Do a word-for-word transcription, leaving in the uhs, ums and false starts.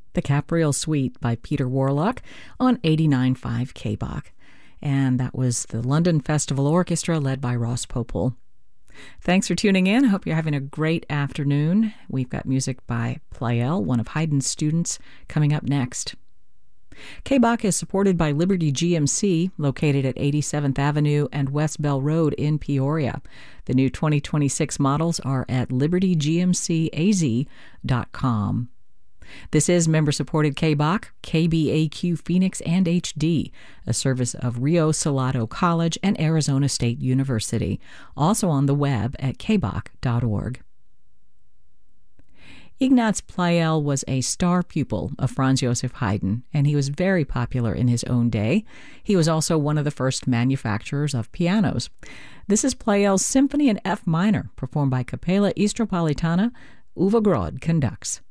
The Capriel Suite by Peter Warlock on eighty-nine point five K B O C. And that was the London Festival Orchestra led by Ross Popel. Thanks for tuning in. I hope you're having a great afternoon. We've got music by Pleyel, one of Haydn's students, coming up next. K B O C is supported by Liberty G M C, located at eighty-seventh Avenue and West Bell Road in Peoria. The new twenty twenty-six models are at liberty g m c a z dot com. This is member-supported K B O C, K B A Q Phoenix and H D, a service of Rio Salado College and Arizona State University, also on the web at k b o c dot org. Ignaz Pleyel was a star pupil of Franz Joseph Haydn, and he was very popular in his own day. He was also one of the first manufacturers of pianos. This is Pleyel's Symphony in F minor, performed by Capella Istropolitana. Uwe Grod conducts.